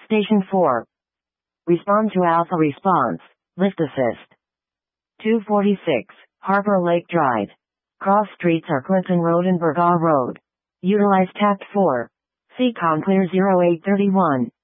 Station 4. Respond to Alpha response. Lift assist. 246. Harbor Lake Drive. Cross streets are Clinton Road and Burgaw Road. Utilize Tact 4. CCOM clear 0831.